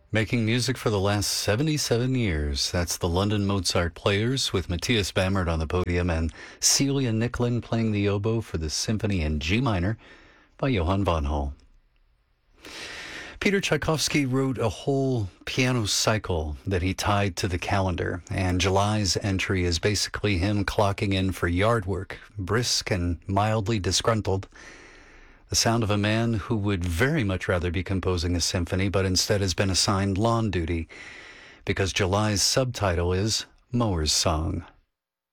Making music for the last 77 years. That's the London Mozart Players with Matthias Bamert on the podium and Celia Nicklin playing the oboe for the symphony in G minor by Johann von Hall. Peter Tchaikovsky wrote a whole piano cycle that he tied to the calendar, and July's entry is basically him clocking in for yard work, brisk and mildly disgruntled. The sound of a man who would very much rather be composing a symphony, but instead has been assigned lawn duty, because July's subtitle is Mower's Song.